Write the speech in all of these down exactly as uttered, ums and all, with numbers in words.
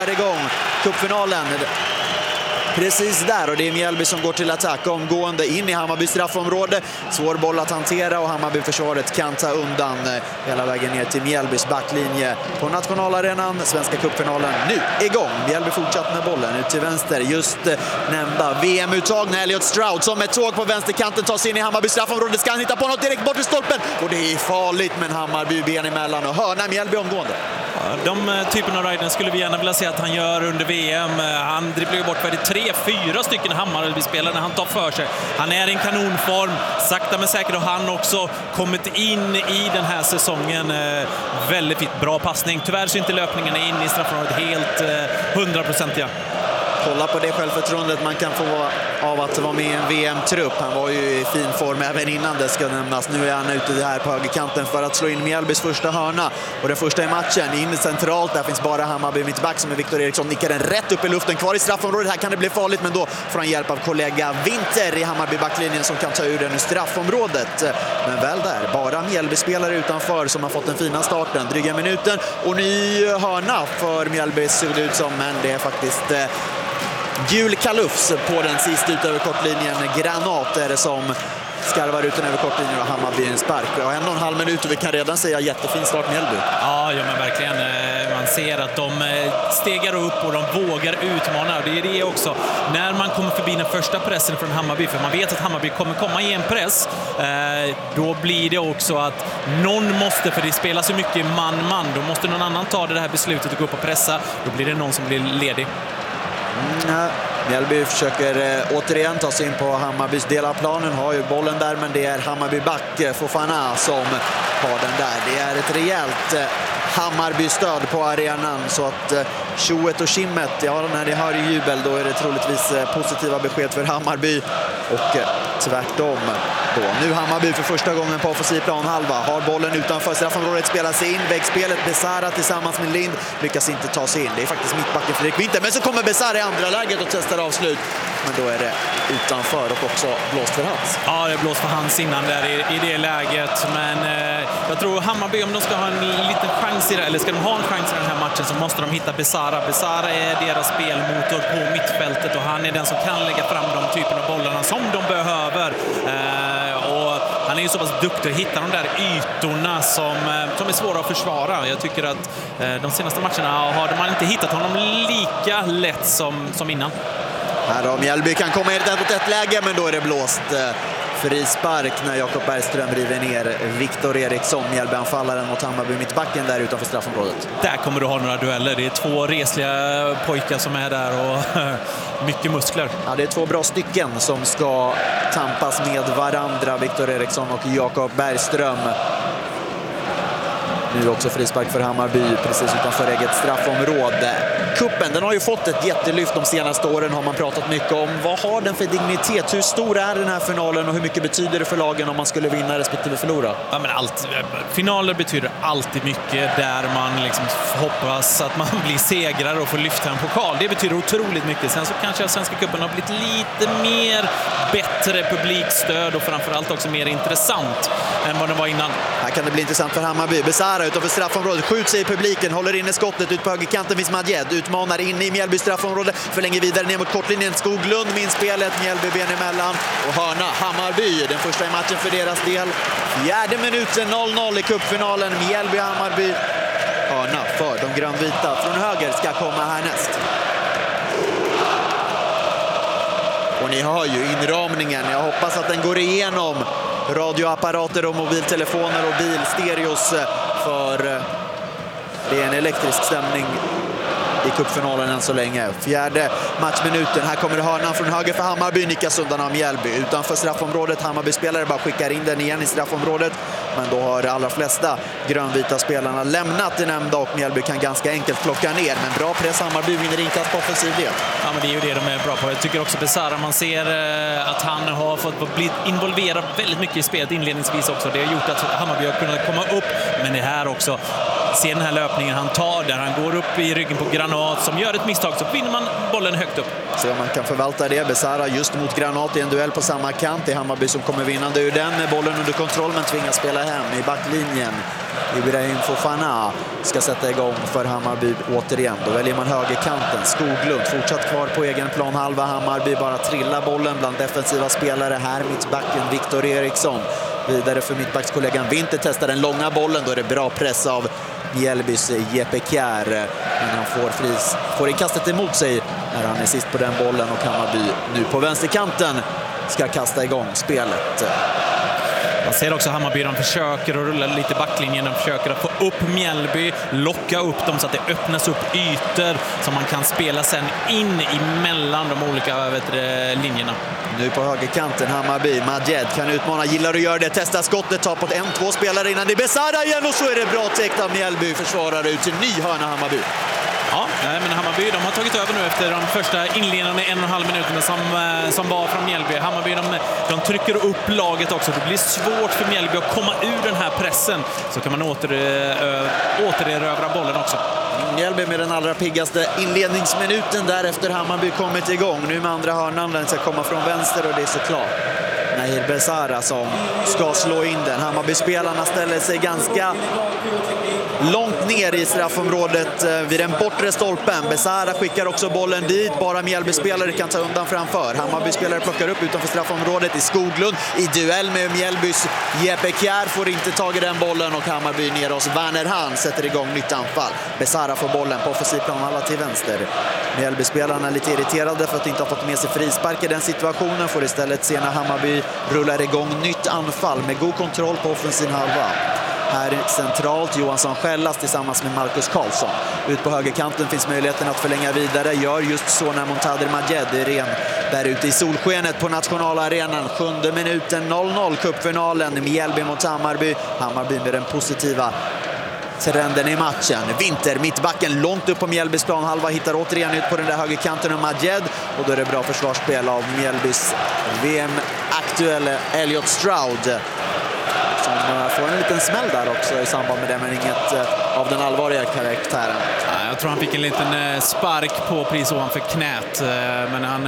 igång cupfinalen precis där, och det är Mjällby som går till attack omgående in i Hammarby straffområde. Svår boll att hantera och Hammarby-försvaret kan ta undan hela vägen ner till Mjällbys backlinje på nationalarenan. Svenska cupfinalen nu igång. Mjällby fortsatt med bollen ut till vänster. Just nämnda V M-uttagna Elliot Stroud som ett tåg på vänsterkanten tar sig in i Hammarby straffområde. Ska han hitta på något direkt bort i stolpen, och det är farligt, men Hammarby ben emellan och hörna Mjällby omgående. De typen av riden skulle vi gärna vilja se att han gör under V M. Han dribblar ju bort för det tre, fyra stycken Hammarby-spelare när han tar för sig. Han är i en kanonform, sakta men säkert har han också kommit in i den här säsongen. Väldigt fint, bra passning. Tyvärr så inte löpningen in i straffområdet helt hundraprocentiga. Kolla på det självförtroendet man kan få av att vara med i en V M-trupp. Han var ju i fin form även innan det ska nämnas. Nu är han ute här på högerkanten för att slå in Mjällbys första hörna. Och den första i matchen, in centralt, där finns bara Hammarby mittback som är Viktor Eriksson. Nickar den rätt upp i luften, kvar i straffområdet. Här kan det bli farligt, men då får han hjälp av kollega Winter i Hammarby backlinjen som kan ta ur den ur straffområdet. Men väl där, bara Mjällby-spelare utanför som har fått den fina starten. Dryga minuten och ny hörna för Mjällby ser det ut som, men det är faktiskt gul kalufs på den sista ut över kortlinjen. Granat är det som skarvar ut den över kortlinjen och Hammarby en spark. Och en och en halv minut och vi kan redan säga jättefin start Mjällby. Ja, ja men verkligen. Man ser att de stegar upp och de vågar utmana. Det är det också. När man kommer förbi den första pressen från Hammarby, för man vet att Hammarby kommer komma i en press, då blir det också att någon måste, för det spelar så mycket man-man, då måste någon annan ta det här beslutet och gå upp och pressa. Då blir det någon som blir ledig. Mm, Mjällby försöker eh, återigen ta sig in på Hammarbys del av planen. Har ju bollen där, men det är Hammarby back Fofana som har den där. Det är ett rejält eh, Hammarby-stöd på arenan, så att eh, tjoet och kimmet, ja, när det hör jubel då är det troligtvis eh, positiva besked för Hammarby, och eh, tvärtom då. Nu Hammarby för första gången på offensiv planhalva, har bollen utanför straffområdet, spelar sig in, vägspelet, Besara tillsammans med Lind lyckas inte ta sig in. Det är faktiskt mittbacken Fredrik Winter, men så kommer Besara i andra läget och testar avslut, men då är det utanför och också blåst för hans. Ja, det är blåst för hans innan där i, i det läget, men eh, jag tror Hammarby, om de ska ha en liten chans i det, eller ska de ha en chans i den här matchen, så måste de hitta Besara. Besara är deras spelmotor på mittfältet och han är den som kan lägga fram de typen av bollarna som de behöver. Eh, och han är ju så pass duktig att hitta de där ytorna som, som är svåra att försvara. Jag tycker att eh, de senaste matcherna har man inte hittat honom lika lätt som, som innan. Här då, Mjällby kan komma i ett ett mot ett läge, men då är det blåst. Frispark när Jakob Bergström river ner Viktor Eriksson, Mjällby-anfallaren mot Hammarby mittbacken där utanför straffområdet. Där kommer du ha några dueller. Det är två resliga pojkar som är där och mycket muskler. Ja, det är två bra stycken som ska tampas med varandra, Viktor Eriksson och Jakob Bergström. Nu också frispark för Hammarby precis utanför eget straffområde. Kuppen, den har ju fått ett jättelyft de senaste åren, har man pratat mycket om. Vad har den för dignitet? Hur stor är den här finalen och hur mycket betyder det för lagen om man skulle vinna respektive förlora? Ja, men allt, finaler betyder alltid mycket, där man liksom hoppas att man blir segrare och får lyfta en pokal. Det betyder otroligt mycket. Sen så kanske Svenska cupen har blivit lite mer bättre publikstöd och framförallt också mer intressant än vad den var innan. Här kan det bli intressant för Hammarby. Besara utanför straffområdet, skjuter sig i publiken, håller inne skottet ut på högerkanten, finns Madjed, utmanar in i Mjällby straffområde, förlänger vidare ner mot kortlinjen, Skoglund med inspelet, Mjällby ben emellan och hörna Hammarby, den första i matchen för deras del. Fjärde minuten, noll noll i cupfinalen, Mjällby-Hammarby. Hörna för de grönvita från höger ska komma härnäst. Och ni hör ju inramningen, jag hoppas att den går igenom radioapparater och mobiltelefoner och bilstereos, för det är en elektrisk stämning i cupfinalen än så länge. Fjärde matchminuten, här kommer hörnan från höger för Hammarby, nickas undan av Mjällby. Utanför straffområdet, Hammarby-spelare bara skickar in den igen i straffområdet. Men då har de allra flesta grönvita spelarna lämnat det nämnda och Mjällby kan ganska enkelt plocka ner. Men bra press, Hammarby vinner inkast på offensiv del. Ja, men det är ju det de är bra på. Jag tycker också Besara, man ser att han har fått bli involverad väldigt mycket i spelet inledningsvis också. Det har gjort att Hammarby har kunnat komma upp, men det här också. Se den här löpningen han tar där han går upp i ryggen på Granat som gör ett misstag, så vinner man bollen högt upp. Se om man kan förvalta det. Besara just mot Granat i en duell på samma kant. Det är Hammarby som kommer vinnande ur den med bollen under kontroll men tvingas spela hem i backlinjen. Ibrahim Fofana ska sätta igång för Hammarby återigen. Då väljer man högerkanten. Skoglund fortsatt kvar på egen plan halva. Hammarby bara trillar bollen bland defensiva spelare. Här mittbacken Viktor Eriksson. Vidare för mittbackskollegan Winter testar den långa bollen. Då är det bra press av Mjällbys Jeppe Kjær. Men han får, fris, får inkastet emot sig när han är sist på den bollen. Och Hammarby nu på vänsterkanten ska kasta igång spelet. Man ser också Hammarby, de försöker att rulla lite backlinjen, de försöker att få upp Mjällby, locka upp dem så att det öppnas upp ytor som man kan spela sen in emellan de olika vet du, linjerna. Nu på högerkanten Hammarby, Majed kan utmana, gillar att göra det, testar skottet, tar på ett en två spelare innan det är Besara igen och så är det bra täckt av Mjällby, försvarare ut till ny hörna Hammarby. Ja, men Hammarby de har tagit över nu efter de första inledande en och en halv minuterna som, som var från Mjällby. Hammarby de, de trycker upp laget också. Det blir svårt för Mjällby att komma ur den här pressen. Så kan man åter, äh, återerövra bollen också. Mjällby med den allra piggaste inledningsminuten därefter Hammarby kommit igång. Nu med andra hörnan, den ska komma från vänster och det är såklart Nahir Besara som ska slå in den. Hammarby-spelarna ställer sig ganska långt ner i straffområdet vid den bortre stolpen. Besara skickar också bollen dit. Bara Mjällby-spelare kan ta undan framför. Hammarby-spelare plockar upp utanför straffområdet i Skoglund. I duell med Mjällbys Jeppe Kjær får inte tag i den bollen och Hammarby ner hos Werner Hahn sätter igång nytt anfall. Besara får bollen på offensiv plan alla till vänster. Mjällby-spelarna är lite irriterade för att inte ha fått med sig frispark i den situationen. Får istället se när Hammarby rullar igång nytt anfall med god kontroll på offensiv halva. Här centralt Johansson Skällas tillsammans med Marcus Karlsson. Ut på högerkanten finns möjligheten att förlänga vidare. Gör just så när Montader Majed är ren där ute i solskenet på nationalarenan. Sjunde minuten noll noll cupfinalen. Mjällby mot Hammarby. Hammarby med den positiva trenden i matchen. Winter, mittbacken långt upp på Mjällbys plan. Halva hittar återigen ut på den där högerkanten och Majed. Och då är det bra försvarsspel av Mjällbys V M-aktuelle Elliot Stroud. Som får en liten smäll där också i samband med det, men inget av den allvarliga karaktären. Jag tror han fick en liten spark på pris ovanför knät, men han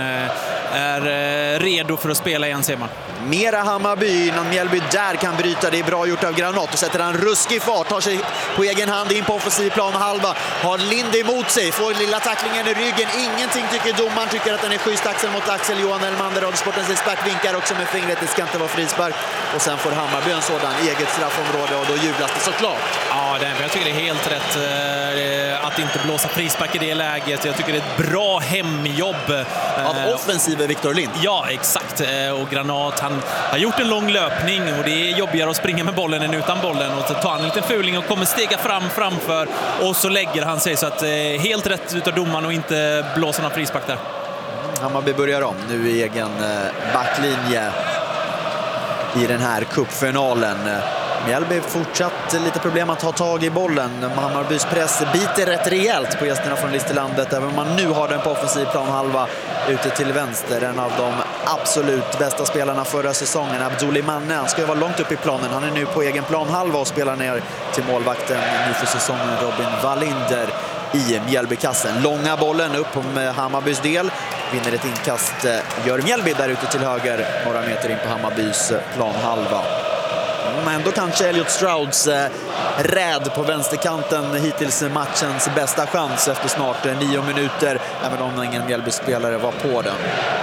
är redo för att spela igen, ser man. Mera Hammarby innan Mjällby där kan bryta. Det är bra gjort av Granat och sätter han ruskig fart, tar sig på egen hand in på offensiv plan halva, har Lind emot sig, får lilla tacklingen i ryggen, ingenting tycker domaren, tycker att den är schysst axel mot axel. Johan Elmander, radiosportens expert, vinkar också med fingret, det ska inte vara frispark och sen får Hammarby en sådan eget straffområde och då jublas det såklart. Ja, det, jag tycker det är helt rätt eh, att inte blåsa frispark i det läget. Jag tycker det är ett bra hemjobb eh, av offensive Viktor Lind. Ja, exakt, eh, och Granat, han har gjort en lång löpning och det är jobbigare att springa med bollen än utan bollen, och så tar han en liten fuling och kommer stega fram framför och så lägger han sig, så att eh, helt rätt utav domaren och inte blåsa någon frispark där. Hammarby börjar om nu i egen eh, backlinje i den här cupfinalen. Mjällby fortsatt lite problem att ha tag i bollen. Hammarbys press biter rätt rejält på gästerna från Listerlandet, även om man nu har den på offensiv plan halva ute till vänster. En av de absolut bästa spelarna förra säsongen, Abduli Manne, han ska ju vara långt upp i planen. Han är nu på egen plan halva och spelar ner till målvakten nu för säsongen, Robin Wallinder i Mjällbykassen. Långa bollen upp om Hammarbys del. Vinner ett inkast, gör Mjällby där ute till höger, några meter in på Hammarbys plan halva. Men då kanske Elliot Strouds eh, räd på vänsterkanten hittills matchens bästa chans efter snart eh, nio minuter, även om ingen Mjällby-spelare var på den.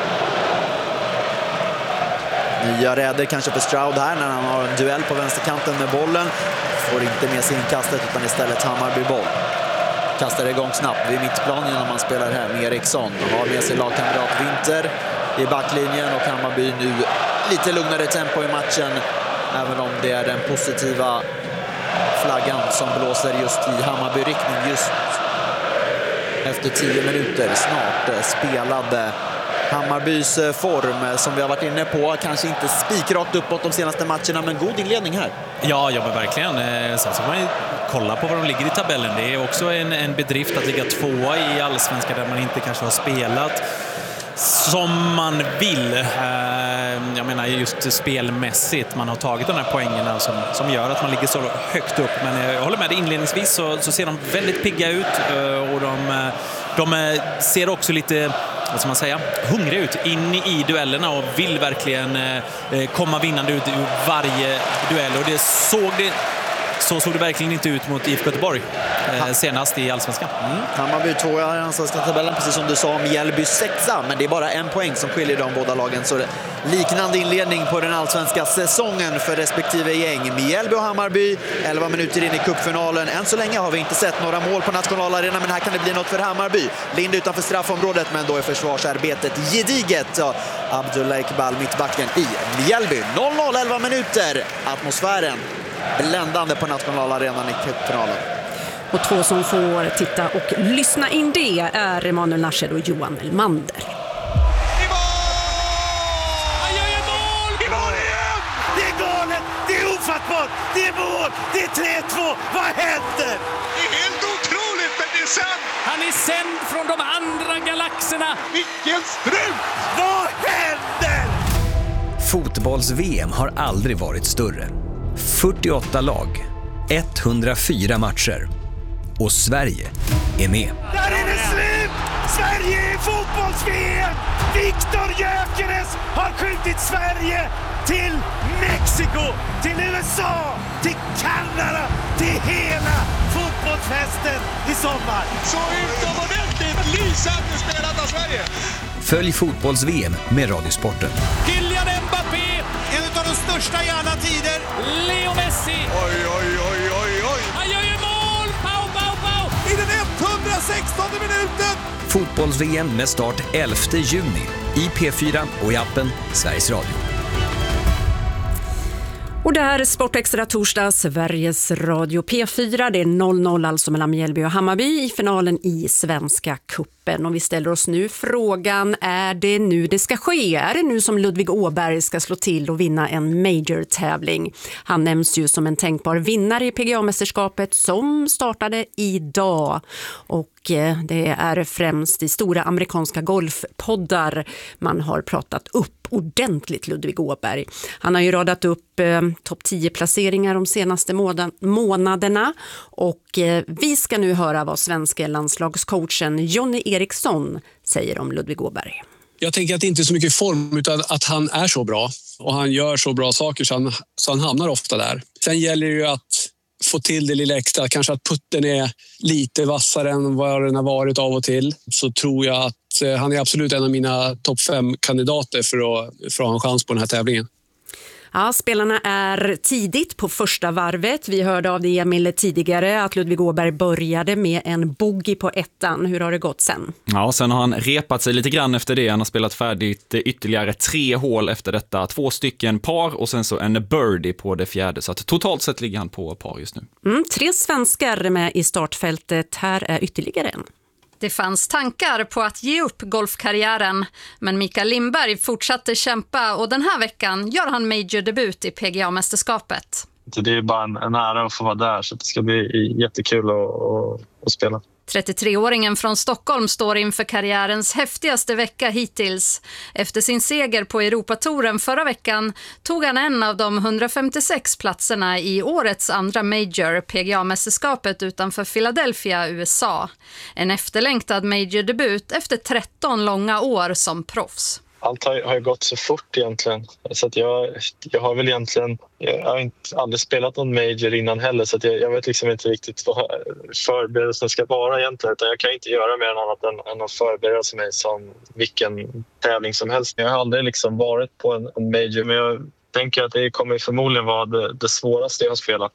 Nya räder kanske för Stroud här när han har en duell på vänsterkanten med bollen. Får inte med sig inkastet utan istället Hammarby-boll. Kastar igång snabbt vid mittplan genom man spelar här med Eriksson. Har med sig lagkamrat Winter i backlinjen och Hammarby nu lite lugnare tempo i matchen. Även om det är den positiva flaggan som blåser just i Hammarby-riktning just efter tio minuter snart spelade. Hammarbys form som vi har varit inne på, kanske inte spikrakt uppåt de senaste matcherna, men god inledning här. Ja, ja men verkligen. Sen ska man ju kolla på var de ligger i tabellen. Det är också en, en bedrift att ligga tvåa i Allsvenskan där man inte kanske har spelat som man vill. Jag menar just spelmässigt. Man har tagit de här poängerna som, som gör att man ligger så högt upp. Men jag håller med dig, inledningsvis så, så ser de väldigt pigga ut. Och de, de ser också lite, vad ska man säga, hungriga ut in i duellerna och vill verkligen komma vinnande ut ur varje duell. Och det såg det så såg det verkligen inte ut mot I F K Göteborg eh, senast i Allsvenskan. Mm. Hammarby tvåa i den allsvenska tabellen, precis som du sa, Mjällby sexa, men det är bara en poäng som skiljer de båda lagen. Så det liknande inledning på den allsvenska säsongen för respektive gäng. Mjällby och Hammarby, elva minuter in i cupfinalen. Än så länge har vi inte sett några mål på nationalarenan, men här kan det bli något för Hammarby. Lind utanför straffområdet, men då är försvarsarbetet gediget. Ja, Abdullah Iqbal, mittbacken i Mjällby. noll noll, elva minuter. Atmosfären bländande på nationalarenan i cupfinalen. Och två som får titta och lyssna in det är Emanuel Narshed och Johan Elmander. Det är ofattbart! Det är mål! Det är tre två! Vad händer? Det är helt otroligt, men det är sant! Han är sänd från de andra galaxerna! Vilken strut! Vad händer? Fotbolls-V M har aldrig varit större. fyrtioåtta lag, etthundrafyra matcher. Och Sverige är med. Där är det slut! Sverige är fotbolls-V M! Viktor Gyökeres har skjutit Sverige till Mexiko, till U S A, till Kanada, till hela fotbollsfesten i sommar. Så utomordentligt lysande spelat av Sverige. Följ fotbolls-V M med Radiosporten. Kylian Mbappé, En av de största i alla tider. Leo Messi. Oj, oj, oj, oj, oj. Han gör ju mål! Pau, pau, pau! I den etthundrasextonde minuten. Fotbolls-V M med start elfte juni i P fyra och i appen Sveriges Radio. Och det här är Sportextra torsdag, Sveriges Radio P fyra. Det är noll noll alltså mellan Mjällby och Hammarby i finalen i Svenska cupen. Och vi ställer oss nu frågan, är det nu det ska ske? Är det nu som Ludvig Åberg ska slå till och vinna en major-tävling? Han nämns ju som en tänkbar vinnare i P G A-mästerskapet som startade idag. Och det är främst i stora amerikanska golfpoddar man har pratat upp ordentligt Ludvig Åberg. Han har ju radat upp eh, topp tio placeringar de senaste måd- månaderna och eh, vi ska nu höra vad svenska landslagscoachen Jonny Eriksson säger om Ludvig Åberg. Jag tänker att det inte är så mycket form utan att han är så bra och han gör så bra saker så han, så han hamnar ofta där. Sen gäller det ju att få till det lilla extra, kanske att putten är lite vassare än vad den har varit av och till, så tror jag att han är absolut en av mina topp fem kandidater för att, för att ha en chans på den här tävlingen. Ja, spelarna är tidigt på första varvet. Vi hörde av det Emil tidigare att Ludvig Åberg började med en bogey på ettan. Hur har det gått sen? Ja, sen har han repat sig lite grann efter det. Han har spelat färdigt ytterligare tre hål efter detta. Två stycken par och sen så en birdie på det fjärde. Så att totalt sett ligger han på par just nu. Mm, tre svenskar med i startfältet. Här är ytterligare en. Det fanns tankar på att ge upp golfkarriären, men Mikael Lindberg fortsatte kämpa och den här veckan gör han major-debut i P G A-mästerskapet. Det är bara en, en ära att få vara där, så det ska bli jättekul att, att, att spela. trettiotre-åringen från Stockholm står inför karriärens häftigaste vecka hittills. Efter sin seger på Europatouren förra veckan tog han en av de hundrafemtiosex platserna i årets andra major, P G A-mästerskapet utanför Philadelphia, U S A. En efterlängtad major-debut efter tretton långa år som proffs. Allt har, har gått så fort egentligen, så att jag, jag har väl egentligen jag har inte aldrig spelat någon major innan heller, så att jag, jag vet liksom inte riktigt vad förberedelsen ska vara egentligen, utan jag kan inte göra mer än annat än, än att förbereda mig som vilken tävling som helst. Jag har aldrig liksom varit på en, en major, men jag tänker att det kommer förmodligen vara det, det svåraste jag har spelat.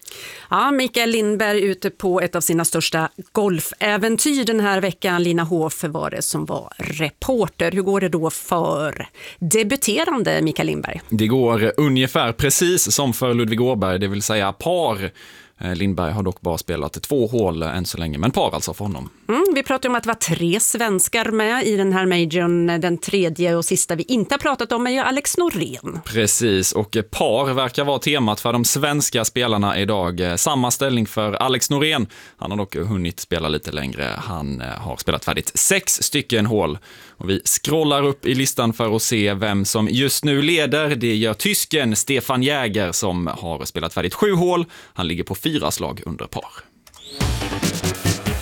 Ja, Mikael Lindberg ute på ett av sina största golfäventyr den här veckan. Lina Hoff var det som var reporter. Hur går det då för debuterande Mikael Lindberg? Det går ungefär precis som för Ludvig Åberg, det vill säga par. Lindberg har dock bara spelat två hål än så länge, men par alltså för honom. Mm, vi pratar om att det var tre svenskar med i den här majorn. Den tredje och sista vi inte har pratat om är ju Alex Norén. Precis, och par verkar vara temat för de svenska spelarna idag. Samma ställning för Alex Norén. Han har dock hunnit spela lite längre. Han har spelat färdigt sex stycken hål. Och vi scrollar upp i listan för att se vem som just nu leder. Det gör tysken Stefan Jäger som har spelat färdigt sju hål. Han ligger på fyra slag under par.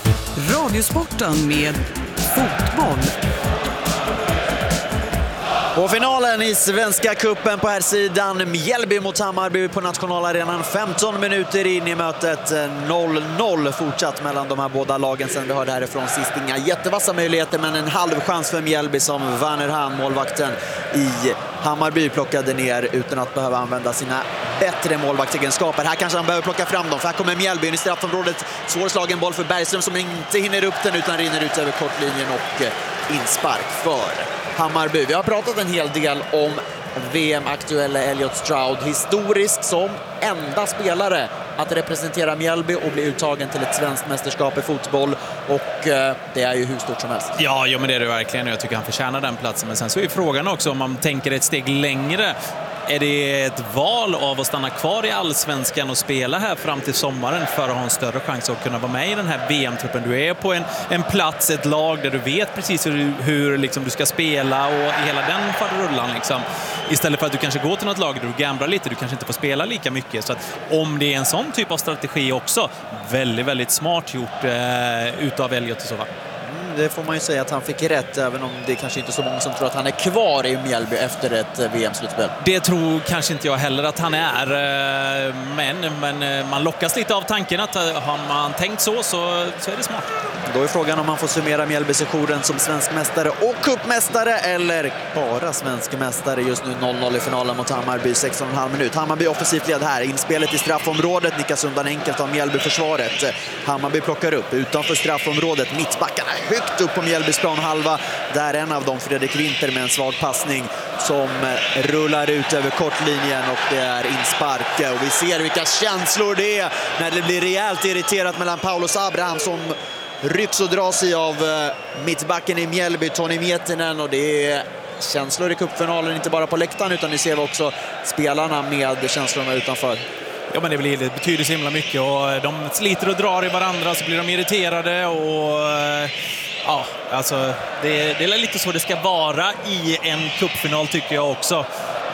Radiosporten med fotboll. Och finalen i Svenska cupen på här sidan. Mjällby mot Hammarby på nationalarenan. femton minuter in i mötet. noll noll fortsatt mellan de här båda lagen sen vi hörde härifrån sist. Inga jättevassa möjligheter, men en halv chans för Mjällby som Werner Hahn, målvakten i Hammarby, plockade ner utan att behöva använda sina bättre målvaktsegenskaper. Här kanske han behöver plocka fram dem, för här kommer Mjällby in i straffområdet. Svårslagen boll för Bergström som inte hinner upp den utan rinner ut över kortlinjen och inspark för Hammarby. Vi har pratat en hel del om V M-aktuella Elliot Stroud, historisk som enda spelare att representera Mjällby och bli uttagen till ett svenskt mästerskap i fotboll, och eh, det är ju hur stort som helst. Ja, ja, men det är det verkligen. Jag tycker han förtjänar den platsen. Men sen så är frågan också, om man tänker ett steg längre, är det ett val av att stanna kvar i Allsvenskan och spela här fram till sommaren för att ha en större chans att kunna vara med i den här V M-truppen? Du är på en, en plats, ett lag där du vet precis hur, hur liksom, du ska spela och hela den faderullan liksom. Istället för att du kanske går till något lag där du gamblar lite, du kanske inte får spela lika mycket. Så att om det är en sån typ av strategi också, väldigt, väldigt smart gjort eh, utav Elliot i så fall. Det får man ju säga att han fick rätt, även om det kanske inte är så många som tror att han är kvar i Mjällby efter ett V M-slutspel. Det tror kanske inte jag heller att han är, men, men man lockas lite av tanken att har man tänkt så, så, så är det smart. Då är frågan om man får summera Mjällby-sessionen som svensk mästare och cupmästare eller bara svensk mästare. Just nu noll noll i finalen mot Hammarby, sexton och en halv minut. Hammarby offensivt led här, inspelet i straffområdet, nickas undan enkelt av Mjällby-försvaret. Hammarby plockar upp utanför straffområdet, mittbackarna högt upp på Mjällbys planhalva. Där en av dem, Fredrik Winter, med en svag passning som rullar ut över kortlinjen, och det är inspark. Och vi ser vilka känslor det är när det blir rejält irriterat mellan Paulus Abraham som rycks och dras i av mittbacken i Mjällby, Tony Miettinen, och det är känslor i cupfinalen, inte bara på läktaren utan ni ser vi också spelarna med känslorna utanför. Ja, men det, blir, det betyder så himla mycket, och de sliter och drar i varandra, så blir de irriterade och ja, alltså det, det är lite så det ska vara i en cupfinal, tycker jag också.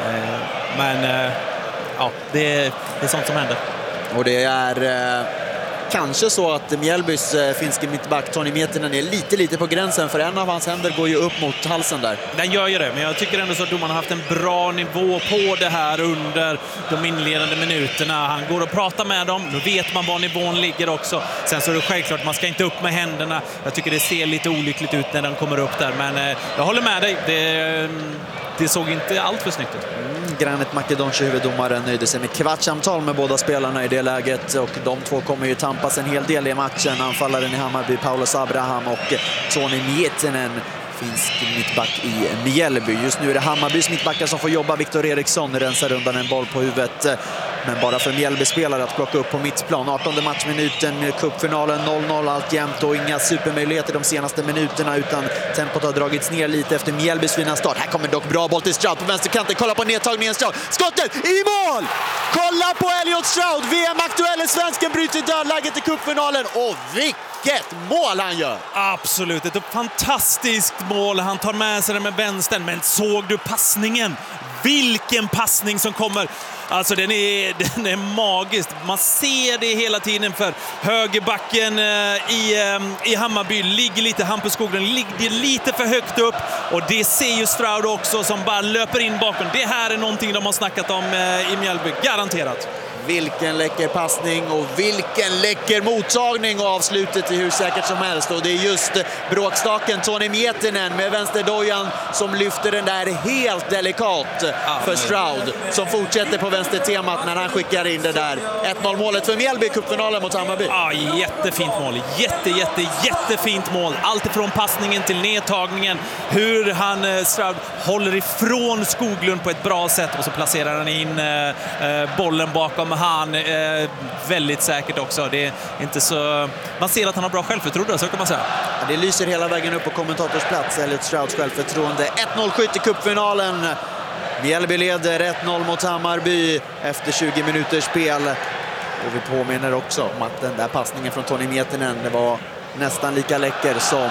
Men ja, det, det är sånt som händer. Och det är kanske så att Mjällbys finske mittback Tony Miettinen är lite lite på gränsen, för en av hans händer går ju upp mot halsen där. Den gör ju det, men jag tycker ändå så att domarna har haft en bra nivå på det här under de inledande minuterna. Han går och pratar med dem, då vet man var nivån ligger också. Sen så är det självklart, man ska inte upp med händerna. Jag tycker det ser lite olyckligt ut när den kommer upp där, men jag håller med dig. Det, det såg inte allt för snyggt ut. Granit Makedonci, huvuddomaren, nöjde sig med kvartssamtal med båda spelarna i det läget, och de två kommer ju tampas en hel del i matchen. Anfallaren i Hammarby, Paulus Abraham, och Tony Miettinen, finsk mittback i Mjällby. Just nu är det Hammarbys mittbackar som får jobba. Viktor Eriksson rensar undan en boll på huvudet, men bara för Mjällby-spelare att plocka upp på mittplan. artonde matchminuten med cupfinalen, noll noll allt jämnt och inga supermöjligheter de senaste minuterna, utan tempot har dragits ner lite efter Mjällbys fina start. Här kommer dock bra boll till Stroud på vänsterkanten. Kolla på nedtagningen, Stroud. Skottet i mål! Kolla på Elliot Stroud! V M-aktuelle svensken bryter dödläget i cupfinalen, och vilket mål han gör! Absolut, ett fantastiskt mål. Han tar med sig den med vänstern, men såg du passningen? Vilken passning som kommer! Alltså den är, den är magisk. Man ser det hela tiden, för högerbacken i, i Hammarby ligger lite, Hampus Skoglund ligger lite för högt upp, och det ser ju Stroud också som bara löper in bakom. Det här är någonting de har snackat om i Mjällby, garanterat. Vilken läcker passning och vilken läcker mottagning, och avslutet är hur säkert som helst. Och det är just bråkstaken Tony Miettinen med vänsterdojan som lyfter den där helt delikat för Stroud, som fortsätter på vänstertemat när han skickar in det där ett noll målet för Mjällby i cupfinalen mot Hammarby. Ja, jättefint mål. Jätte, jätte, jättefint mål. Allt ifrån passningen till nedtagningen. Hur han, Stroud, håller ifrån Skoglund på ett bra sätt, och så placerar han in eh, bollen bakom han, eh, väldigt säkert också. Det är inte så... Man ser att han har bra självförtroende, så kan man säga. Ja, det lyser hela vägen upp på kommentatorplats. Elliot Strouds självförtroende. ett noll skytt i cupfinalen. Mjällby leder ett noll mot Hammarby efter tjugo minuters spel. Och vi påminner också om att den där passningen från Tony Miettinen, det var nästan lika läcker som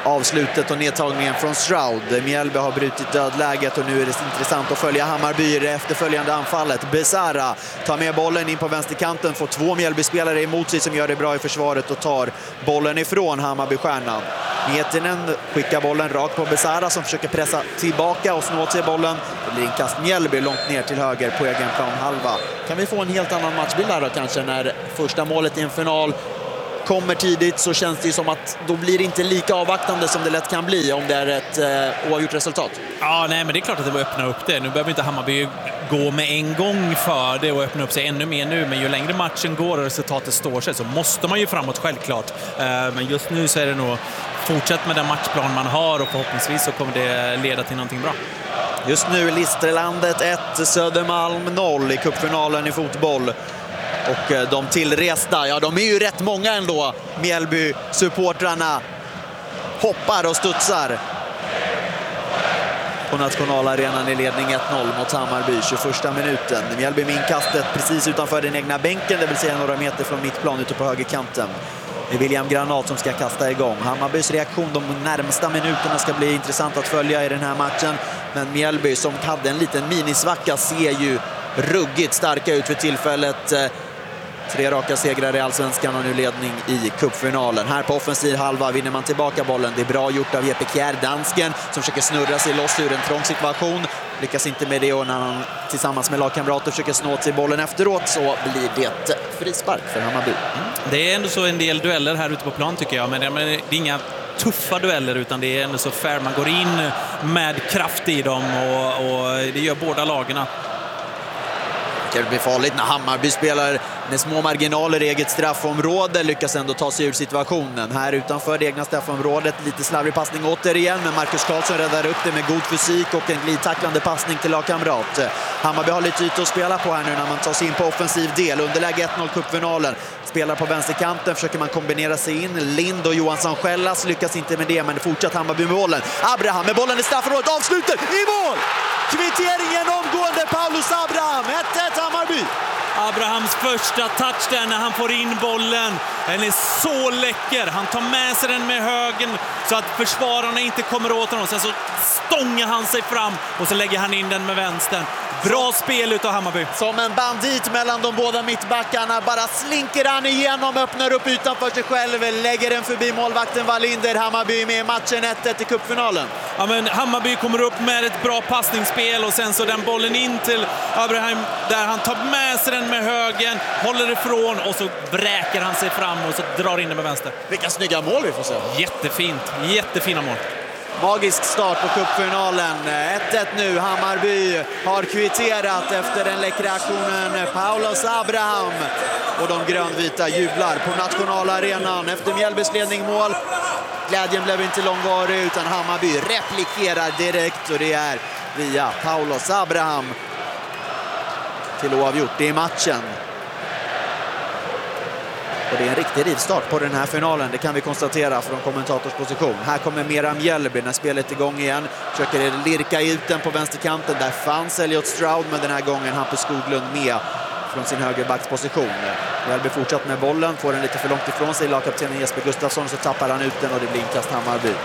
avslutet och nedtagningen från Stroud. Mjällby har brutit dödläget och nu är det intressant att följa Hammarby i det efterföljande anfallet. Besara tar med bollen in på vänsterkanten, får två Mjällby-spelare emot sig som gör det bra i försvaret och tar bollen ifrån Hammarby-stjärnan. Mietinen skickar bollen rakt på Besara som försöker pressa tillbaka och snå åt sig bollen. Det blir en kast Mjällby långt ner till höger på egen plan halva. Kan vi få en helt annan matchbild här då kanske när första målet i en final kommer tidigt, så känns det ju som att då blir det inte lika avvaktande som det lätt kan bli om det är ett eh, oavgjort resultat. Ja, nej, men det är klart att det var öppna upp det. Nu behöver inte Hammarby gå med en gång för det och öppna upp sig ännu mer nu, men ju längre matchen går och resultatet står sig så måste man ju framåt självklart. Eh, men just nu så är det nog fortsätt med den matchplan man har och förhoppningsvis så kommer det leda till någonting bra. Just nu Listerlandet ett, Södermalm noll i cupfinalen i fotboll. Och de tillresta, ja de är ju rätt många ändå. Mjällby-supportrarna hoppar och studsar på nationalarenan i ledning ett noll mot Hammarby, tjugoförsta minuten. Mjällby med inkastet precis utanför den egna bänken, det vill säga några meter från mittplan ute på högerkanten. Det är William Granat som ska kasta igång. Hammarbys reaktion de närmsta minuterna ska bli intressant att följa i den här matchen. Men Mjällby som hade en liten minisvacka ser ju ruggigt starka ut för tillfället. Tre raka segrar i Allsvenskan och nu ledning i cupfinalen. Här på offensiv halva vinner man tillbaka bollen. Det är bra gjort av Jeppe Kjær, dansken, som försöker snurra sig loss ur en trång situation. Lyckas inte med det och när han tillsammans med lagkamrater försöker snå till bollen efteråt så blir det frispark för Hammarby. Mm. Det är ändå så en del dueller här ute på plan tycker jag, men det är inga tuffa dueller utan det är ändå så fair. Man går in med kraft i dem och, och det gör båda lagarna. Det blir farligt när Hammarby spelar med små marginaler i eget straffområde, lyckas ändå ta sig ur situationen. Här utanför det egna straffområdet, lite slarvig passning återigen, men Marcus Karlsson räddar upp det med god fysik och en glidtacklande passning till lagkamrat. Hammarby har lite yta att spela på här nu när man tar sig in på offensiv del. Underläge ett noll cupfinalen. Spelar på vänsterkanten, försöker man kombinera sig in. Lind och Johansson Skällas lyckas inte med det, men fortsatt Hammarby med bollen. Abraham med bollen i straffområdet, avslutet i mål! Kvitteringen omgående, Paulus Abraham, ett ett Hammarby. Abrahams första touch där när han får in bollen. Den är så läcker. Han tar med sig den med högen så att försvararna inte kommer åt honom. Sen så stångar han sig fram och så lägger han in den med vänstern. Bra spel utav Hammarby. Som en bandit mellan de båda mittbackarna. Bara slinker han igenom, öppnar upp ytan för sig själv. Lägger den förbi målvakten Wallinder. Hammarby med matchen ett ett i cupfinalen. Ja, men Hammarby kommer upp med ett bra passningsspel och sen så den bollen in till Abraham där han tar med sig den med högen, håller ifrån och så vräker han sig fram och så drar in den med vänster. Vilka snygga mål vi får se. Jättefint, jättefina mål. Magisk start på cupfinalen. ett ett nu. Hammarby har kvitterat efter den läckra aktionen. Paulus Abraham och de grönvita jublar på nationalarenan efter Mjällbys ledningmål. Glädjen blev inte långvarig utan Hammarby replikerar direkt och det är via Paulus Abraham till oavgjort i matchen. Och det är en riktig rivstart på den här finalen, det kan vi konstatera från kommentatorsposition. Här kommer Mera Mjällby när spelet är igång igen. Försöker lirka ut den på vänsterkanten. Där fanns Elliot Stroud, men den här gången Hampus Skoglund med från sin högerbacksposition. Mjällby fortsatt med bollen, får den lite för långt ifrån sig. Lagkaptenen Jesper Gustafsson, så tappar han ut den och det blir inkast Hammarby.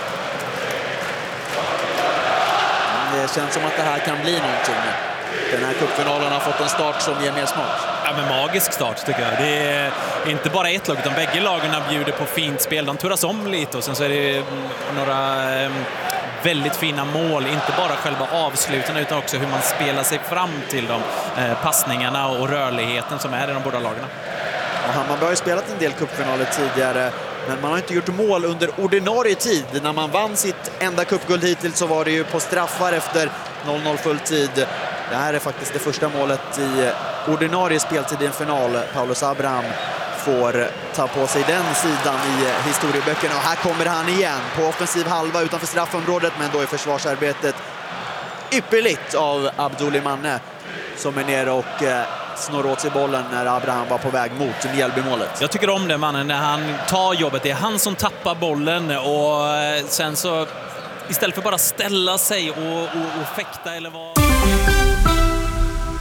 Det känns som att det här kan bli någonting. Den här cupfinalen har fått en start som ger mer smak. Ja, men magisk start tycker jag. Det är inte bara ett lag utan bägge lagen bjuder på fint spel. De turas om lite och sen så är det några väldigt fina mål. Inte bara själva avsluten utan också hur man spelar sig fram till de passningarna och rörligheten som är i de båda lagarna. Ja, Hammarby har ju spelat en del cupfinaler tidigare, men man har inte gjort mål under ordinarie tid. När man vann sitt enda cupguld hittills så var det ju på straffar efter noll noll fulltid. Det här är faktiskt det första målet i ordinarie speltid i en final. Paulus Abraham får ta på sig den sidan i historieböckerna. Och här kommer han igen på offensiv halva utanför straffområdet, men då är försvarsarbetet ypperligt av Abdulli Manne som är nere och eh, snor åt sig bollen när Abraham var på väg mot Mjällby-målet. Jag tycker om det, mannen, när han tar jobbet. Det är han som tappar bollen och sen så istället för bara ställa sig och, och, och fäkta eller vad...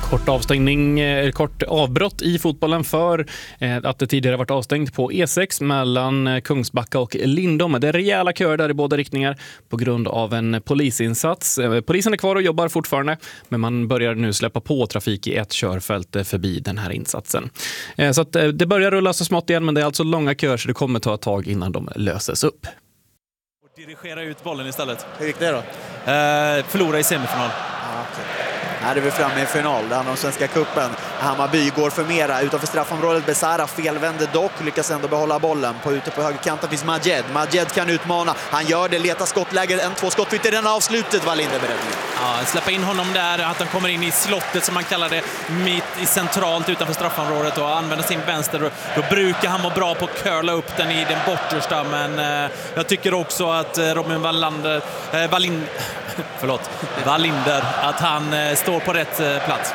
Kort avstängning, kort avbrott i fotbollen för att det tidigare varit avstängt på E sex mellan Kungsbacka och Lindom. Det är rejäla köer där i båda riktningar på grund av en polisinsats. Polisen är kvar och jobbar fortfarande, men man börjar nu släppa på trafik i ett körfält förbi den här insatsen. Så att det börjar rulla så smått igen, men det är alltså långa köer så det kommer ta ett tag innan de löses upp. Och dirigera ut bollen istället. Hur gick det då? Eh, förlora i semifinal. Ah, okay. Här är vi framme i final. Det handlar om Svenska cupen. Hammarby går för mera. Utanför straffområdet Besara felvänder dock. Lyckas ändå behålla bollen. På ute på högerkanten finns Majed. Majed kan utmana. Han gör det. Letar skottläget. En, två skott. Inte den avslutet. Wallinder beredd. Ja, släppa in honom där. Att han kommer in i slottet som man kallar det. Mitt i centralt utanför straffområdet och använder sin vänster. Då, då brukar han vara bra på att curla upp den i den bortersta. Men eh, jag tycker också att Robin Wallander... Eh, Wallinder... Förlåt. Wallinder. Att han eh, står på rätt eh, plats.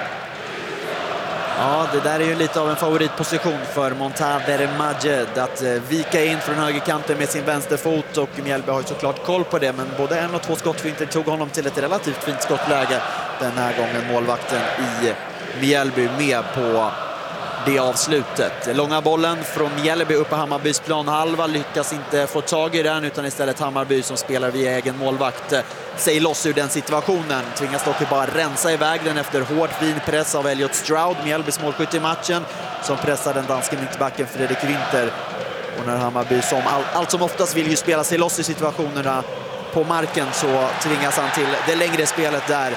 Ja, det där är ju lite av en favoritposition för Montaver Majed att eh, vika in från högerkanten med sin vänsterfot, och Mjällby har ju såklart koll på det, men både en och två skottfinter tog honom till ett relativt fint skottläge den här gången, målvakten i Mjällby med på det avslutet. Långa bollen från Mjällby upp på Hammarbys planhalva, lyckas inte få tag i den, utan istället Hammarby som spelar via egen målvakt sig loss ur den situationen. Tvingas dock bara rensa iväg den efter hård fin press av Elliot Stroud, Mjällbys målskytt i matchen, som pressar den danska mittbacken Fredrik Winter. Och när Hammarby som all, allt som oftast vill ju spela sig loss i situationerna på marken, så tvingas han till det längre spelet där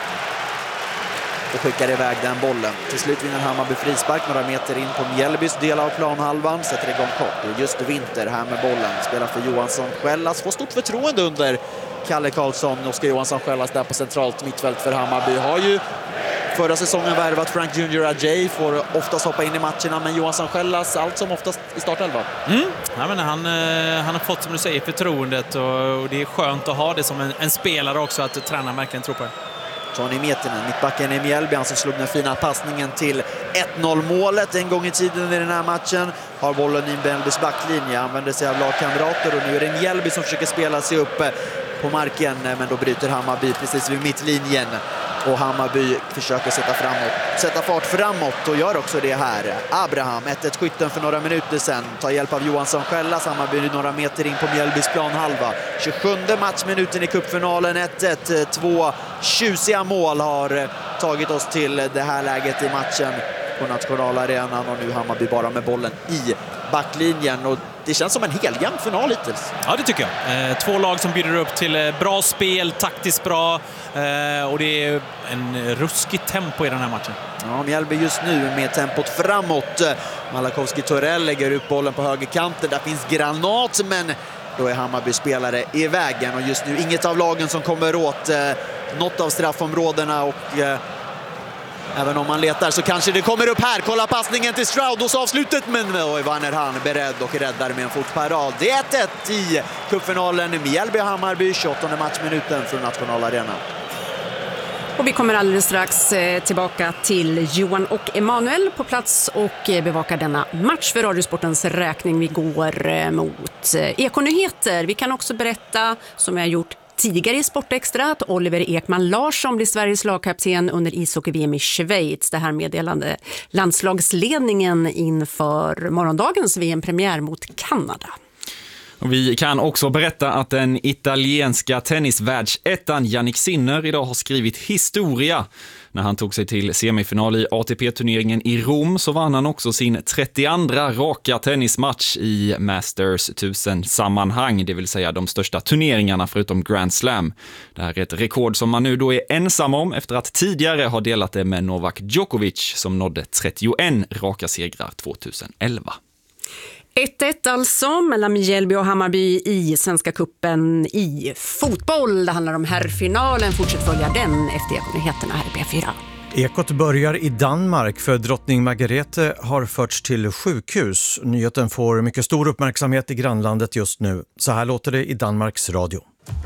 och skickar iväg den bollen. Till slut vinner Hammarby frispark några meter in på Mjällbys del av planhalvan, sätter igång kort. Och just Winter här med bollen, spelar för Johansson Skällas, får stort förtroende under Kalle Karlsson. Oskar Johansson Skällas där på centralt mittfält för Hammarby. Har ju förra säsongen värvat Frank Junior Ajay, får oftast hoppa in i matcherna, men Johansson Skällas allt som oftast i startelva. Mm. Ja, men han, han har fått, som du säger, förtroendet, och, och det är skönt att ha det som en, en spelare också, att tränaren verkligen tror på det. Tony Mietinen, mittbacken i Mjällby, han som slog den fina passningen till ett noll målet en gång i tiden i den här matchen. Har bollen i Mjällbys backlinje, använder sig av lagkamrater, och nu är det Mjällby som försöker spela sig upp på marken, men då bryter Hammarby precis vid mittlinjen. Och Hammarby försöker sätta framåt, sätta fart framåt, och gör också det här. Abraham, ett ett skytten för några minuter sedan, tar hjälp av Johansson Skällas. Hammarby några meter in på Mjällbys planhalva. tjugosjunde matchminuten i cupfinalen, ett ett. Två tjusiga mål har tagit oss till det här läget i matchen på Nationalarenan, och nu Hammarby bara med bollen i backlinjen. Och det känns som en heljämn final hittills. Ja, det tycker jag. Eh, två lag som bjuder upp till eh, bra spel, taktiskt bra, eh, och det är en ruskigt tempo i den här matchen. Ja, Mjällby just nu med tempot framåt. Malakowski Torell lägger upp bollen på högerkanten. Där finns granat, men då är Hammarby spelare i vägen, och just nu inget av lagen som kommer åt eh, något av straffområdena, och eh, även om man letar så kanske det kommer upp här. Kolla passningen till Stroud hos avslutet, men oj, Vanner han beredd och räddar med en fotparad. Det är ett ett i cupfinalen. Mjällby-Hammarby, tjugoåttonde matchminuten från Nationalarenan. Och vi kommer alldeles strax tillbaka till Johan och Emanuel på plats och bevakar denna match för Radiosportens räkning. Vi går mot Ekonyheter. Vi kan också berätta, som vi har gjort tidigare i Sportextra, att Oliver Ekman Larsson blir Sveriges lagkapten under ishockey-V M i Schweiz. Det här meddelande landslagsledningen inför morgondagens V M-premiär mot Kanada. Och vi kan också berätta att den italienska tennisvärldsettan Jannik Sinner idag har skrivit historia. När han tog sig till semifinal i A T P-turneringen i Rom så vann han också sin trettioandra raka tennismatch i Masters tusen-sammanhang, det vill säga de största turneringarna förutom Grand Slam. Det här är ett rekord som man nu då är ensam om efter att tidigare ha delat det med Novak Djokovic som nådde trettioen raka segrar tjugoelva. ett ett alltså mellan Mjällby och Hammarby i Svenska cupen i fotboll. Det handlar om herrfinalen. Fortsätt följa den efter Ekonyheterna här i P fyra. Ekot börjar i Danmark, för drottning Margrethe har förts till sjukhus. Nyheten får mycket stor uppmärksamhet i grannlandet just nu. Så här låter det i Danmarks radio.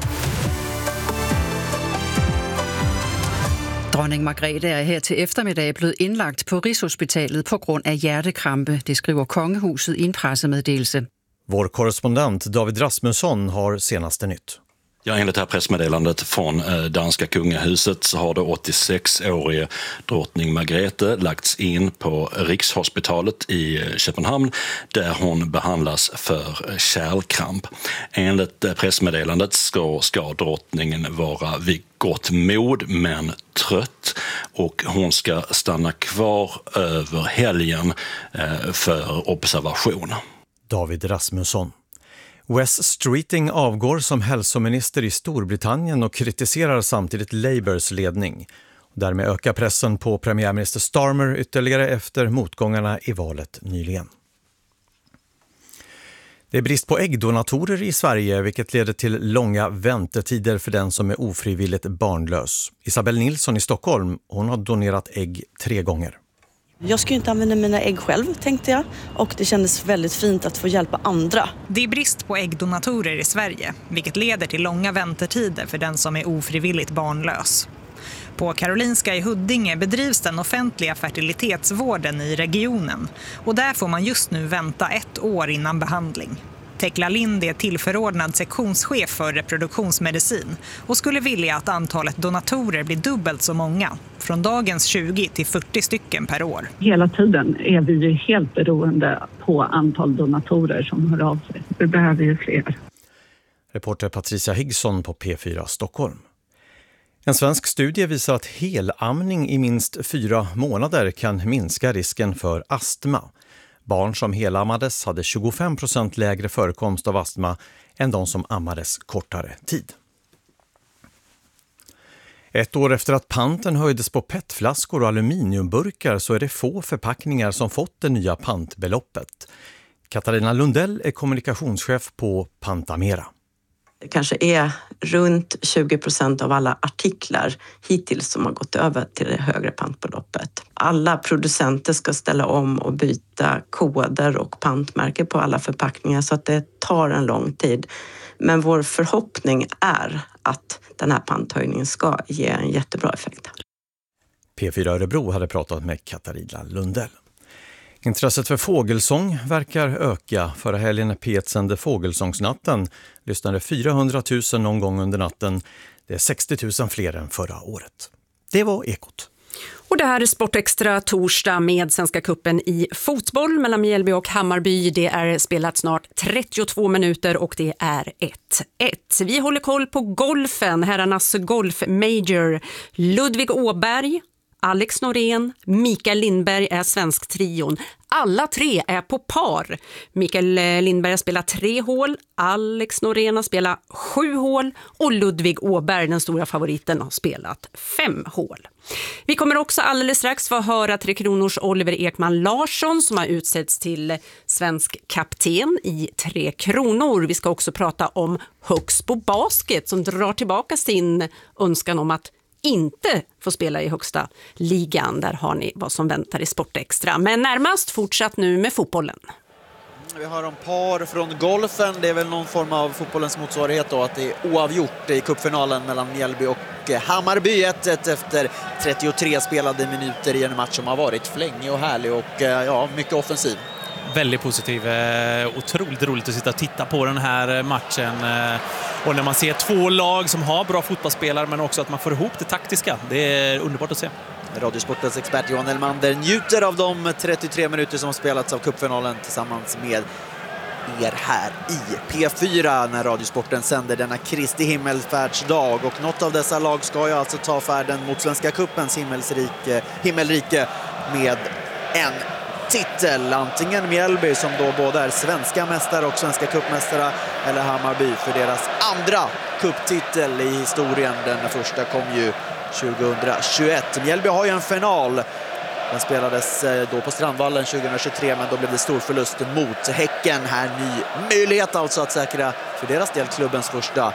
Dronning Margrethe er her til eftermiddag blevet indlagt på Rigshospitalet på grund af hjertekrampe, det skriver kongehuset i en pressemeddelelse. Vår korrespondent David Rasmusson har senaste nytt. Ja, enligt det här pressmeddelandet från danska kungahuset så har det åttiosex-årige drottning Margrethe lagts in på Rikshospitalet i Köpenhamn där hon behandlas för kärlkramp. Enligt pressmeddelandet ska, ska drottningen vara vid gott mod men trött och hon ska stanna kvar över helgen för observation. David Rasmusson. Wes Streeting avgår som hälsominister i Storbritannien och kritiserar samtidigt Labours ledning. Därmed ökar pressen på premiärminister Starmer ytterligare efter motgångarna i valet nyligen. Det är brist på äggdonatorer i Sverige vilket leder till långa väntetider för den som är ofrivilligt barnlös. Isabel Nilsson i Stockholm, hon har donerat ägg tre gånger. Jag ska ju inte använda mina ägg själv, tänkte jag. Och det kändes väldigt fint att få hjälpa andra. Det är brist på äggdonatorer i Sverige, vilket leder till långa väntetider för den som är ofrivilligt barnlös. På Karolinska i Huddinge bedrivs den offentliga fertilitetsvården i regionen. Och där får man just nu vänta ett år innan behandling. Tekla Lind är tillförordnad sektionschef för reproduktionsmedicin och skulle vilja att antalet donatorer blir dubbelt så många, från dagens tjugo till fyrtio stycken per år. Hela tiden är vi ju helt beroende på antal donatorer som hör av sig. Vi behöver ju fler. Reporter Patricia Higson på P fyra Stockholm. En svensk studie visar att helamning i minst fyra månader kan minska risken för astma. Barn som helammades hade tjugofem procent lägre förekomst av astma än de som ammades kortare tid. Ett år efter att panten höjdes på petflaskor och aluminiumburkar så är det få förpackningar som fått det nya pantbeloppet. Katarina Lundell är kommunikationschef på Pantamera. Det kanske är runt tjugo procent av alla artiklar hittills som har gått över till det högre pantbeloppet. Alla producenter ska ställa om och byta koder och pantmärken på alla förpackningar så att det tar en lång tid. Men vår förhoppning är att den här panthöjningen ska ge en jättebra effekt. P fyra Örebro hade pratat med Katarina Lundell. Intresset för fågelsång verkar öka. Förra helgen P ett sände Fågelsångsnatten lyssnade fyrahundratusen någon gång under natten. Det är sextio tusen fler än förra året. Det var Ekot. Och det här är Sportextra torsdag med Svenska cupen i fotboll mellan Mjällby och Hammarby. Det är spelat snart trettiotvå minuter och det är ett ett. Vi håller koll på golfen, herrarnas golf major. Ludvig Åberg, Alex Norén, Mikael Lindberg är svensk trion. Alla tre är på par. Mikael Lindberg har spelat tre hål, Alex Norén har spelat sju hål och Ludvig Åberg, den stora favoriten, har spelat fem hål. Vi kommer också alldeles strax få höra Tre Kronors Oliver Ekman Larsson som har utsetts till svensk kapten i Tre Kronor. Vi ska också prata om Högsbo Basket som drar tillbaka sin önskan om att inte får spela i högsta ligan. Där har ni vad som väntar i Sportextra. Men närmast fortsatt nu med fotbollen. Vi har en par från golfen. Det är väl någon form av fotbollens motsvarighet då, att det är oavgjort i cupfinalen mellan Mjällby och Hammarby. ett ett efter trettiotre spelade minuter i en match som har varit flängig och härlig och ja, mycket offensiv. Väldigt positiv. Otroligt roligt att sitta och titta på den här matchen. Och när man ser två lag som har bra fotbollsspelare men också att man får ihop det taktiska. Det är underbart att se. Radiosportens expert Johan Elmander njuter av de trettiotre minuter som har spelats av cupfinalen tillsammans med er här i P fyra när Radiosporten sänder denna Kristi himmelfärdsdag. Och något av dessa lag ska ju alltså ta färden mot Svenska cupens himmelsrike, himmelrike med en titel. Antingen Mjällby som då både är svenska mästare och svenska cupmästare eller Hammarby för deras andra cuptitel i historien. Den första kom ju tjugohundratjugoett. Mjällby har ju en final. Den spelades då på Strandvallen tjugohundratjugotre men då blev det stor förlust mot Häcken. Här ny möjlighet alltså att säkra för deras del klubbens första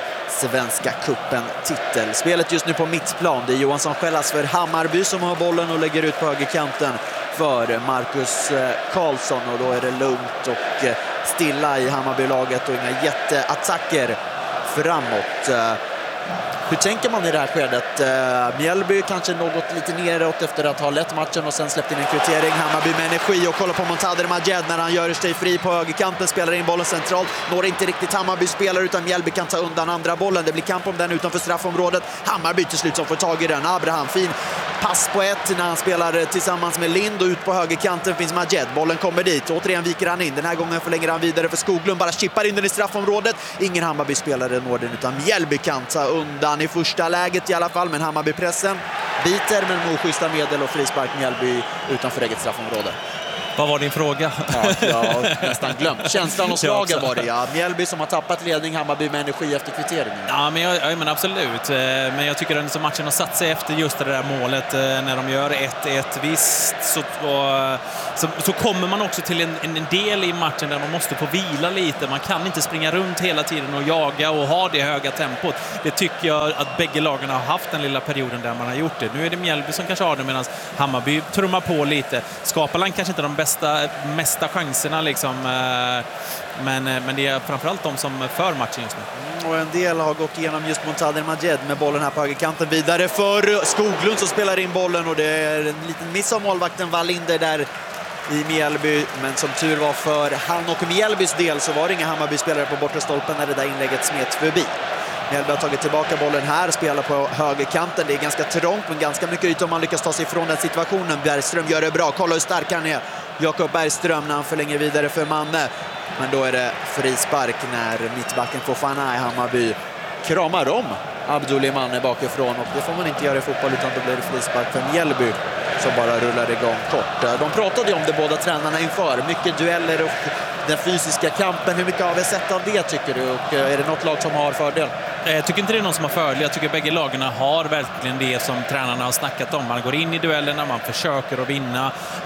Svenska cupen-titel. Spelet just nu på mittplan. Det är Johansson Skällas för Hammarby som har bollen och lägger ut på högerkanten för Marcus Karlsson. Och då är det lugnt och stilla i Hammarbylaget och inga jätteattacker framåt. Hur tänker man i det här skedet? Uh, Mjällby kanske något lite neråt efter att ha lett matchen och sen släppt in en kvittering. Hammarby med energi och kollar på Montader Majed när han gör sig fri på högerkanten, spelar in bollen centralt. Når inte riktigt Hammarby spelar utan Mjällby kan ta undan andra bollen. Det blir kamp om den utanför straffområdet. Hammarby till slut som får tag i den. Abraham, fin pass på ett när han spelar tillsammans med Lind och ut på högerkanten finns Majed. Bollen kommer dit. Återigen viker han in. Den här gången förlänger han vidare för Skoglund. Bara chippar in den i straffområdet. Ingen Hammarby-spelare når den utan Mjällby kan ta undan i första läget i alla fall. Men Hammarby-pressen biter med med oschyssta medel och frispark Mjällby utanför eget straffområde. Vad var din fråga? Ja, jag har nästan glömt. Känslan och slagen var det, ja. Mjällby som har tappat ledning, Hammarby med energi efter kvitteringen. Ja, men, jag, ja, men absolut. Men jag tycker att matchen har satt sig efter just det där målet. När de gör ett ett visst så, och, så, så kommer man också till en, en del i matchen där man måste få vila lite. Man kan inte springa runt hela tiden och jaga och ha det höga tempot. Det tycker jag att bägge lagen har haft den lilla perioden där man har gjort det. Nu är det Mjällby som kanske har det medan Hammarby trummar på lite. Skaparland kanske inte de bästa, mesta chanserna liksom. Men, men det är framförallt de som för matchen just nu. Och en del har gått igenom just Montader Majed med bollen här på högerkanten vidare för Skoglund som spelar in bollen och det är en liten miss av målvakten Wallinder där i Mjällby, men som tur var för han och Mjällbys del så var det inga Hammarby-spelare på bortre stolpen när det där inlägget smet förbi. Mjällby har tagit tillbaka bollen här, spelar på högerkanten. Det är ganska trångt men ganska mycket yta om man lyckas ta sig ifrån den situationen. Bergström gör det bra, kolla hur stark han är. Jakob Bergström när han förlänger vidare för Manne. Men då är det frispark när mittbacken Fofana i Hammarby kramar om Abdul Manne bakifrån. Och det får man inte göra i fotboll utan då blir det frispark för Mjällby som bara rullar igång kort. De pratade ju om det båda tränarna inför. Mycket dueller och den fysiska kampen. Hur mycket har vi sett av det tycker du? Och är det något lag som har fördel? Jag tycker inte det är någon som har fördel. Jag tycker bägge lagarna har verkligen det som tränarna har snackat om. Man går in i duellerna, man försöker att vinna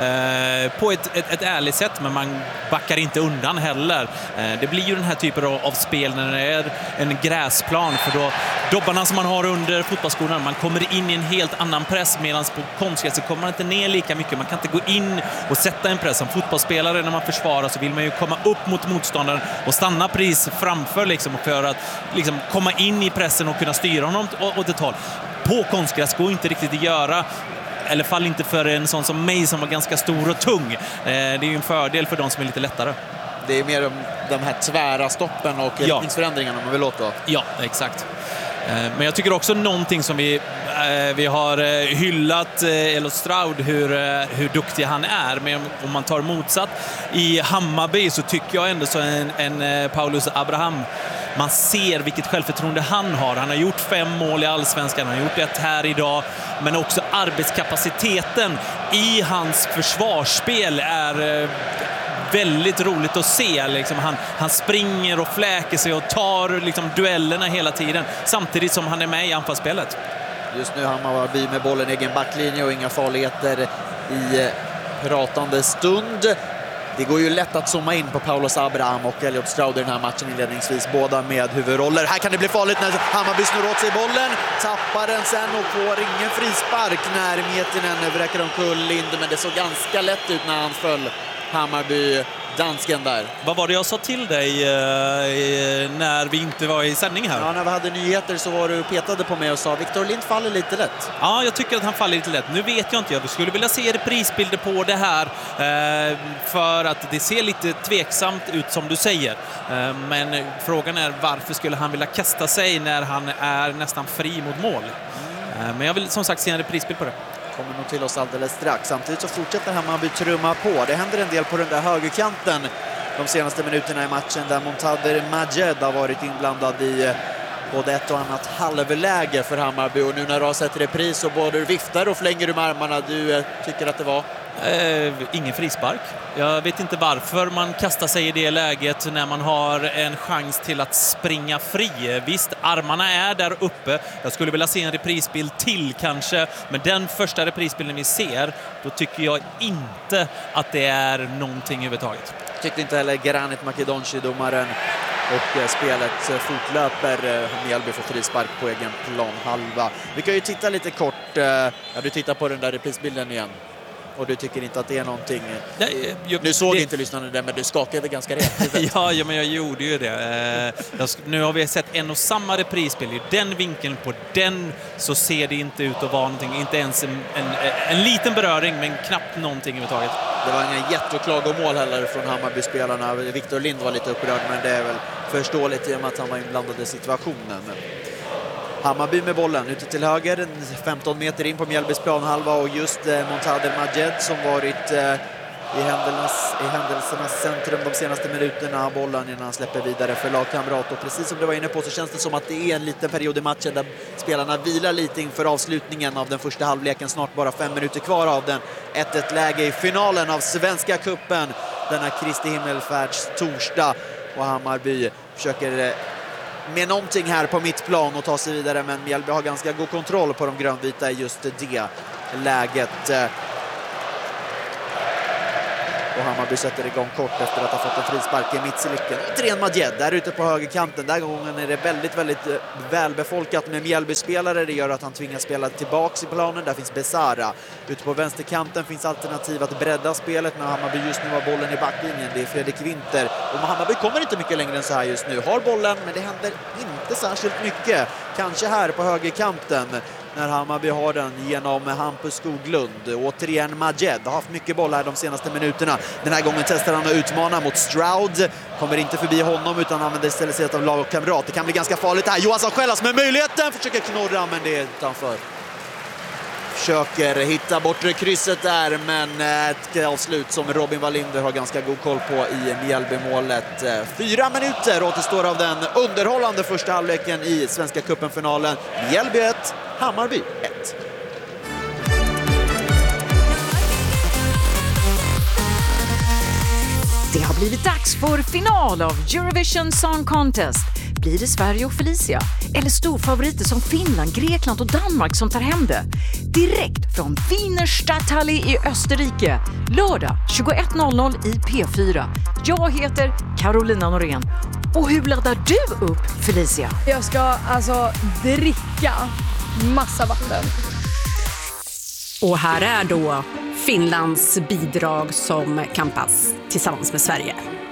eh, på ett, ett, ett ärligt sätt, men man backar inte undan heller. Eh, det blir ju den här typen av, av spel när det är en gräsplan, för då dobbarna som man har under fotbollsskorna, man kommer in i en helt annan press, medan på konstgräs så kommer man inte ner lika mycket. Man kan inte gå in och sätta en press. Som fotbollsspelare när man försvarar så vill man ju komma upp mot motståndaren och stanna pris framför liksom, för att liksom, komma in i pressen och kunna styra honom åt ett håll. På konstgräs går inte riktigt att göra, eller fall inte för en sån som mig som var ganska stor och tung. Det är ju en fördel för de som är lite lättare. Det är mer de, de här tvära stoppen och ja. riktningsförändringarna man vill åt. Ja, exakt. Men jag tycker också någonting som vi, vi har hyllat Elof Stroud, hur, hur duktig han är. Men om man tar motsatt i Hammarby så tycker jag ändå så en, en Paulus Abraham, man ser vilket självförtroende han har. Han har gjort fem mål i Allsvenskan, han har gjort ett här idag. Men också arbetskapaciteten i hans försvarsspel är väldigt roligt att se. Liksom han, han springer och fläker sig och tar liksom duellerna hela tiden, samtidigt som han är med i anfallsspelet. Just nu Hammarby med bollen egen backlinje och inga farligheter i pratande stund. Det går ju lätt att zooma in på Paulus Abraham och Elliot Stroud i den här matchen inledningsvis, båda med huvudroller. Här kan det bli farligt när Hammarby snurrar åt sig bollen, tappar den sen och får ingen frispark när Mietinen vräker omkull Lind, men det såg ganska lätt ut när han föll, Hammarby, dansken där. Vad var det jag sa till dig eh, när vi inte var i sändning här? Ja, när vi hade nyheter så var du petade på mig och sa Victor Lind faller lite lätt. Ja, jag tycker att han faller lite lätt. Nu vet jag inte, jag skulle vilja se reprisbilder på det här eh, för att det ser lite tveksamt ut som du säger. Eh, men frågan är varför skulle han vilja kasta sig när han är nästan fri mot mål? Mm. Eh, men jag vill som sagt se en reprisbild på det. Kommer nog till oss alldeles strax. Samtidigt så fortsätter Hammarby trumma på. Det händer en del på den där högerkanten de senaste minuterna i matchen där Montader Majed har varit inblandad i både ett och annat halvläge för Hammarby. Och nu när du har sett repris så både viftar och flänger du med armarna. Du tycker att det var? Eh, ingen frispark. Jag vet inte varför man kastar sig i det läget när man har en chans till att springa fri. Visst, armarna är där uppe. Jag skulle vilja se en reprisbild till kanske. Men den första reprisbilden vi ser, då tycker jag inte att det är någonting överhuvudtaget. Tyckte inte heller Granit Makedonci, domaren. Och spelet fortlöper. Mjällby får frispark på egen plan halva. Vi kan ju titta lite kort. Ja, du tittar på den där reprisbilden igen. Och du tycker inte att det är någonting... Nej, jag, nu såg det... inte lyssnarna det, men du skakade ganska rätt. ja, ja, men jag gjorde ju det. Jag, nu har vi sett en och samma reprisspel. I den vinkeln på den så ser det inte ut att vara någonting. Inte ens en, en, en liten beröring, men knappt någonting överhuvudtaget. Det var ingen jätteklagomål heller från Hammarby-spelarna. Victor Lind var lite upprörd, men det är väl förståeligt i och med att han var inblandad i situationen. Hammarby med bollen ute till höger, femton meter in på Mjällbys planhalva, och just eh, Montader Majed som varit eh, i, händelsernas, i händelsernas centrum de senaste minuterna har bollen innan han släpper vidare för lagkamrat. Och precis som du var inne på så känns det som att det är en liten period i matchen där spelarna vilar lite inför avslutningen av den första halvleken. Snart bara fem minuter kvar av den. ett ett-läge i finalen av Svenska Cupen denna Kristi himmelfärds torsdag, och Hammarby försöker eh, med någonting här på mittplan och ta sig vidare, men Mjällby har ganska god kontroll på de grönvita i just det läget. Och Hammarby sätter igång kort efter att ha fått en frispark i mittcirkeln. Återigen Majed där ute på högerkanten. Där gången är det väldigt, väldigt välbefolkat med Mjällby-spelare. Det gör att han tvingas spela tillbaks i planen. Där finns Besara. Ute på vänsterkanten finns alternativ att bredda spelet, men Hammarby just nu har bollen i backlinjen. Det är Fredrik Winter. Och Hammarby kommer inte mycket längre än så här just nu. Har bollen, men det händer inte särskilt mycket. Kanske här på högerkanten när Hammarby har den genom Hampus Skoglund. Återigen Majed har haft mycket boll här de senaste minuterna. Den här gången testar han att utmana mot Stroud. Kommer inte förbi honom utan använder istället sig av lagkamrat. Det kan bli ganska farligt här. Johansson skällas med möjligheten. Försöker knorra, men det är utanför. Försöker hitta bortre krysset där, men ett avslut som Robin Wallinder har ganska god koll på i Mjällby-målet. Fyra minuter återstår av den underhållande första halvleken i Svenska Cupen-finalen. Mjällby ett, Hammarby ett. Det har blivit dags för final av Eurovision Song Contest. Blir det Sverige och Felicia? Eller storfavoriter som Finland, Grekland och Danmark som tar hem det? Direkt från Wiener Stadthalle i Österrike. Lördag tjugoett noll noll i P fyra. Jag heter Carolina Norén. Och hur laddar du upp, Felicia? Jag ska alltså dricka massa vatten. Och här är då Finlands bidrag som kampas tillsammans med Sverige.